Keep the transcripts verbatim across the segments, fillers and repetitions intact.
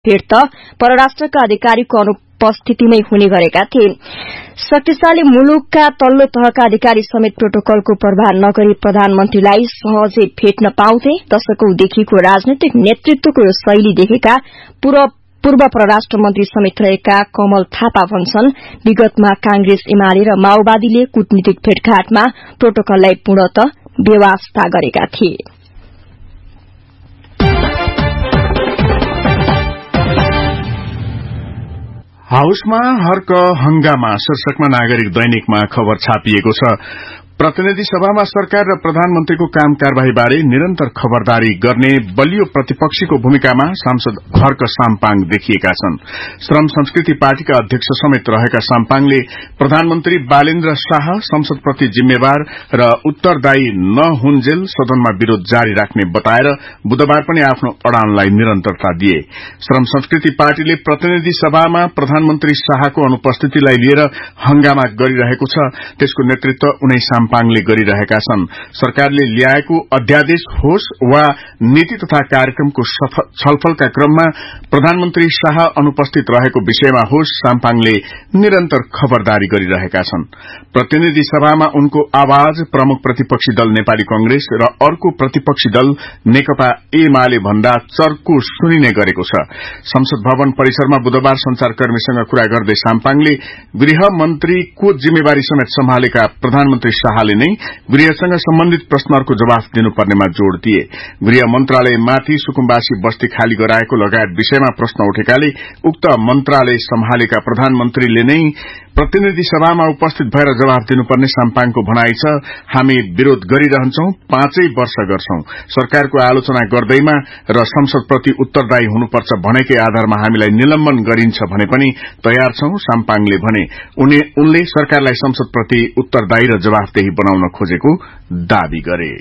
भेट त परराष्ट्रका अधिकारीको अनुपस्थितिमै हुने गरेका थिए। शक्तिशाली मुलुकका तल्लो तहका अधिकारी समेत प्रोटोकलको प्रभाव नगरी प्रधानमन्त्रीलाई सहजै भेट्न पाउँथे। दशकौंदेखिको राजनैतिक नेतृत्वको यो शैली देखेका पूर्व परराष्ट्र मन्त्री समेत रहेका कमल थापा भन्छन्, विगतमा कांग्रेस, एमाले र माओवादीले कूटनीतिक भेटघाटमा प्रोटोकललाई पूर्णतः बेवास्ता गरेका थिए। हाउसमा हर्क हंगामा शीर्षकमा नागरिक दैनिकमा खबर छापिएको छ। प्रतिनिधि सभामा सरकार र प्रधानमन्त्रीको काम कारबाहीबारे निरन्तर खबरदारी गर्ने बलियो प्रतिपक्षीको भूमिकामा सांसद हर्क साम्पाङ देखिएका छन्। श्रम संस्कृति पार्टीका अध्यक्ष समेत रहेका साम्पाङले प्रधानमन्त्री बालेन्द्र शाह संसदप्रति जिम्मेवार र उत्तरदायी नहुन्जेल सदनमा विरोध जारी राख्ने बताएर बुधबार पनि आफ्नो अडानलाई निरन्तरता दिए। श्रम संस्कृति पार्टीले प्रतिनिधि सभामा प्रधानमन्त्री शाहको अनुपस्थितिलाई लिएर हंगामा गरिरहेको छ। त्यसको नेतृत्व उनै पाङले गरिरहेका छन्। सरकारले ल्याएको अध्यादेश होस् वा नीति तथा कार्यक्रमको छलफलका क्रममा प्रधानमन्त्री शाह अनुपस्थित रहेको विषयमा होस्, साम्पाङले निरन्तर खबरदारी गरिरहेका छन्। प्रतिनिधि सभामा उनको आवाज प्रमुख प्रतिपक्षी दल नेपाली कांग्रेस र अर्को प्रतिपक्षी दल नेकपा एमाले भन्दा चर्को सुनिने गरेको छ। संसद भवन परिसरमा बुधबार संचारकर्मीसँग कुरा गर्दै साम्पाङले गृह मन्त्रीको जिम्मेवारी समेत सम्हालेका प्रधानमन्त्री शाहले नै गृहसँग सम्बन्धित प्रश्नहरूको जवाफ दिनुपर्नेमा जोड़ दिए। गृह मन्त्रालयमाथि सुकुम्बासी बस्ती खाली गराएको लगायत विषयमा प्रश्न उठेकाले उक्त मन्त्रालय सम्हालेका प्रधानमन्त्रीले नै प्रतिनिधि सभामा उपस्थित भएर जवाफ दिनुपर्ने साम्पाङको भनाइ छ। हामी विरोध गरिरहन्छौं, पाँचै वर्ष गर्छौं। सरकारको आलोचना गर्दैमा र संसदप्रति उत्तरदायी हुनुपर्छ भनेकै आधारमा हामीलाई निलम्बन गरिन्छ भने पनि तयार छौं, साम्पाङले भने। उनले सरकारलाई संसदप्रति उत्तरदायी र जवाफदेही बनाउन खोजेको दावी गरे।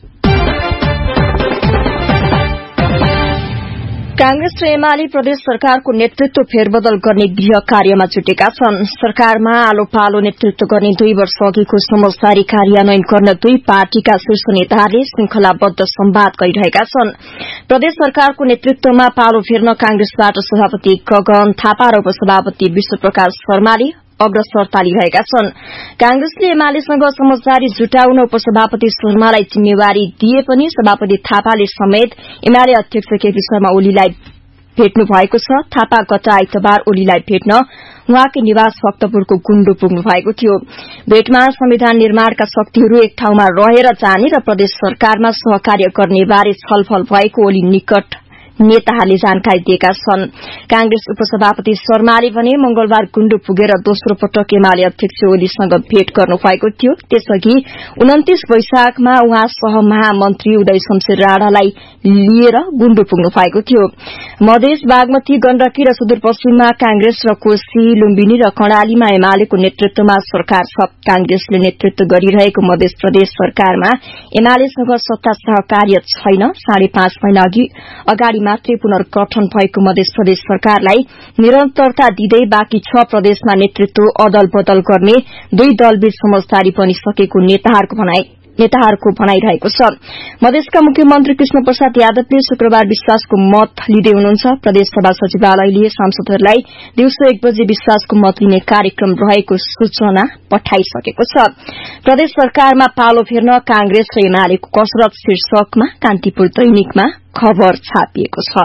कांग्रेस र एमाले प्रदेश सरकारको नेतृत्व फेरबदल गर्ने गृह कार्यमा जुटेका छन्। सरकारमा आलो पालो नेतृत्व गर्ने दुई वर्ष अघिको समझदारी कार्यान्वयन गर्न दुई पार्टीका शीर्ष नेताहरूले श्रृंखलाबद्ध संवाद गरिरहेका छन्। प्रदेश सरकारको नेतृत्वमा पालो फेर्न कांग्रेसबाट सभापति गगन थापा र उपसभापति विश्वप्रकाश शर्माले अग्रसर तालिरहेका छन्। कांग्रेसले एमालेसँग समझदारी जुटाउन उपसभापति शर्मालाई जिम्मेवारी दिए पनि सभापति थापाले समेत एमाले अध्यक्ष केपी शर्मा ओलीलाई भेट्नु भएको छ। थापा गत आइतबार ओलीलाई भेट्न उहाँकै निवास भक्तपुरको गुण्डो पुग्नु भएको थियो। भेटमा संविधान निर्माणका शक्तिहरू एक ठाउँमा रहेर जाने र प्रदेश सरकारमा सहकार्य गर्ने बारे छलफल भएको ओली निकट नेताहरूले जानकारी दिएका छन्। कांग्रेस उपसभापति शर्माले भने मंगलबार गुण्डो पुगेर दोस्रो पटक एमाले अध्यक्ष ओलीसँग भेट गर्नु भएको थियो। त्यसअघि उन्तीस वैशाखमा उहाँ सहमहामन्त्री उदय शमशेर राणालाई लिएर गुण्डो पुग्नु भएको थियो। मधेस, बागमती, गण्डकी र सुदूरपश्चिममा कांग्रेस र कोशी, लुम्बिनी र कर्णालीमा एमालेको नेतृत्वमा सरकार छ। कांग्रेसले नेतृत्व गरिरहेको मधेस प्रदेश सरकारमा एमालेसँग सत्ता सहकार्य छैन। साढे पाँच महिना अगाडि मात्रै पुनर्गठन भएको मधेस प्रदेश सरकारलाई निरन्तरता दिँदै बाँकी छ प्रदेशमा नेतृत्व अदल बदल गर्ने दुई दलबीच समझदारी बनिसकेको नेताहरूको भनाई नेताहरूको भनाइरहेको छ। मधेसका मुख्यमन्त्री कृष्ण प्रसाद यादवले शुक्रबार विश्वासको मत लिँदै हुनुहुन्छ। प्रदेशसभा सचिवालयले सांसदहरूलाई दिउँसो एक बजे विश्वासको मत लिने कार्यक्रम रहेको सूचना पठाइसकेको छ। प्रदेश सरकारमा पालो फेर्न कांग्रेस र एमालेको कसरत शीर्षकमा कान्तिपुर दैनिकमा खबर छापिएको छ।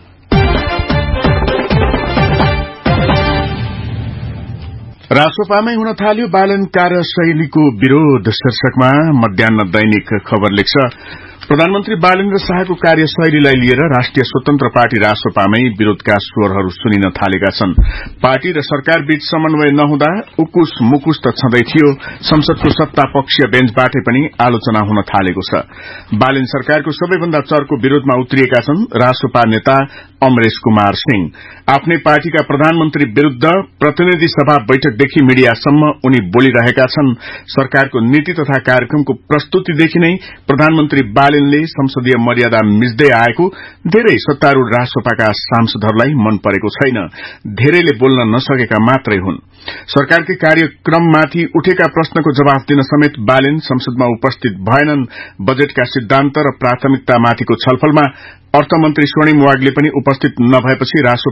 रासोपामै हुन थाल्यो बालन कार्यशैलीको विरोध शीर्षकमा मध्याह्न दैनिक खबर लेख्छ। प्रधानमन्त्री बालेन्द्र शाहको कार्यशैलीलाई लिएर राष्ट्रिय स्वतन्त्र पार्टी रासोपामै विरोधका स्वरहरू सुनिन थालेका छन्। पार्टी र सरकार बीच समन्वय नहुँदा उकुस मुकुस त छँदै थियो, संसदको सत्ता पक्षीय बेन्चबाटै पनि आलोचना हुन थालेको छ। बालेन सरकारको सबैभन्दा चर्को विरोधमा उत्रिएका छन् रासोपा नेता अमरेश कुमार सिंह। आफ्नै पार्टीका प्रधानमन्त्री विरूद्ध प्रतिनिधि सभा बैठकदेखि मीडियासम्म उनी बोलिरहेका छन्। सरकारको नीति तथा कार्यक्रमको प्रस्तुतिदेखि नै प्रधानमन्त्री बालेनले संसदीय मर्यादा मिच्दै आएको धेरै सत्तारूढ़ रासोपाका सांसदहरूलाई मन परेको छैन। धेरैले बोल्न नसकेका मात्रै हुन्। सरकारकै कार्यक्रममाथि उठेका प्रश्नको जवाफ दिन समेत बालेन संसदमा उपस्थित भएनन्। बजेटका सिद्धान्त र प्राथमिकतामाथिको छलफलमा अर्थमन्त्री स्वर्णिम वाग्ले पनि उपस्थित नभएपछि रासो